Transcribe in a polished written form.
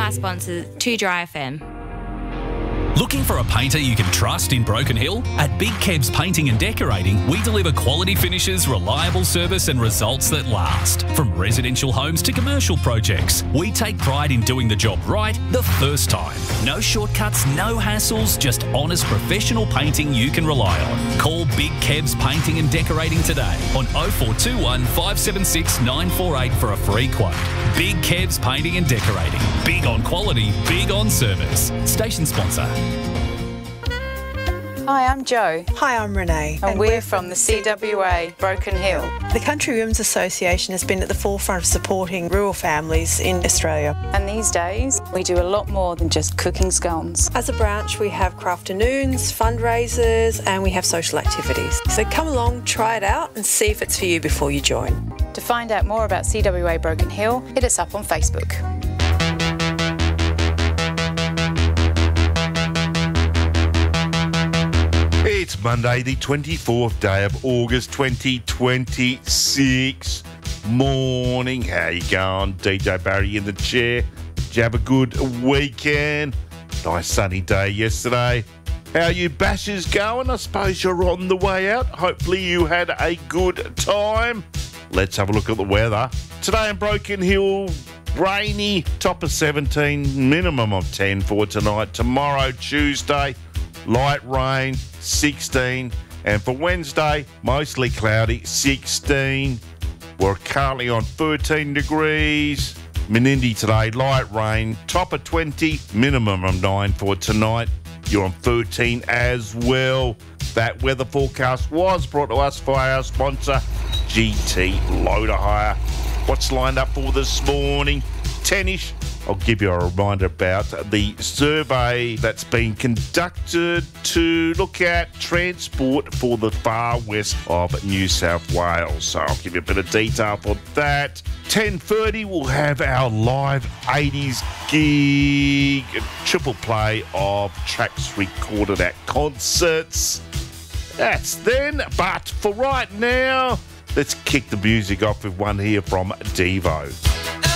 our sponsor, 2Dry FM. Looking for a painter you can trust in Broken Hill? At Big Kebs Painting and Decorating, we deliver quality finishes, reliable service and results that last. From residential homes to commercial projects, we take pride in doing the job right the first time. No shortcuts, no hassles, just honest professional painting you can rely on. Call Big Kebs Painting and Decorating today on 0421 576 948 for a free quote. Big Kebs Painting and Decorating. Big on quality, big on service. Station sponsor. Hi, I'm Jo. Hi, I'm Renee. And we're from the CWA Broken Hill. The Country Women's Association has been at the forefront of supporting rural families in Australia. And these days, we do a lot more than just cooking scones. As a branch, we have crafternoons, fundraisers, and we have social activities. So come along, try it out and see if it's for you before you join. To find out more about CWA Broken Hill, hit us up on Facebook. It's Monday, the 24th day of August 2026. Morning, how you going? DJ Barry in the chair. Did you have a good weekend? Nice sunny day yesterday. How are you bashers going? I suppose you're on the way out. Hopefully you had a good time. Let's have a look at the weather. Today in Broken Hill, rainy, top of 17, minimum of 10 for tonight. Tomorrow, Tuesday, light rain, 16. And for Wednesday, mostly cloudy, 16. We're currently on 13 degrees. Menindee today, light rain, top of 20, minimum of 9 for tonight. You're on 13 as well. That weather forecast was brought to us by our sponsor, GT Loader Hire. What's lined up for this morning? 10ish. I'll give you a reminder about the survey that's been conducted to look at transport for the far west of New South Wales. So I'll give you a bit of detail for that. 10:30 we'll have our live 80s gig, triple play of tracks recorded at concerts. That's then, but for right now, let's kick the music off with one here from Devo.